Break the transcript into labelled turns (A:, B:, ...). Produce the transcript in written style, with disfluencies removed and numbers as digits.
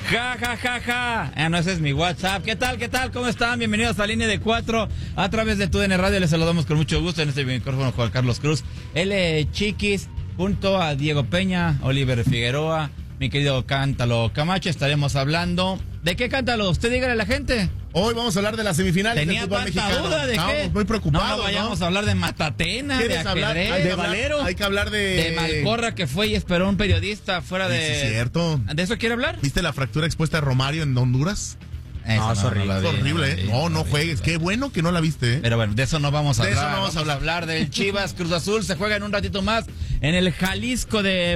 A: Ja, ja, ja, ja. No, ese es mi WhatsApp. ¿Qué tal? ¿Cómo están? Bienvenidos a Línea de 4 a través de TUDN Radio. Les saludamos con mucho gusto en este micrófono Juan Carlos Cruz, L. Chiquis, junto a Diego Peña, Oliver Figueroa, mi querido Cántalo Camacho. Estaremos hablando. ¿De qué Cántalo? Usted dígale a la gente.
B: Hoy vamos a hablar de las semifinales del fútbol mexicano.
A: Tenía tanta duda de
B: Estamos
A: qué.
B: muy preocupados,
A: No vayamos a hablar de Matatena, de ajedrez,
B: de Valero. Hay que hablar
A: de Malcorra, que fue y esperó un periodista fuera de...
B: Sí, es cierto.
A: ¿De eso quiere hablar?
B: ¿Viste la fractura expuesta de Romario en Honduras?
A: No, es horrible.
B: Es horrible, ¿eh? No juegues. Qué bueno que no la viste, ¿eh?
A: Pero bueno, de eso no vamos a hablar.
B: De eso no vamos a hablar.
A: Del Chivas Cruz Azul. Se juega en un ratito más en el Jalisco de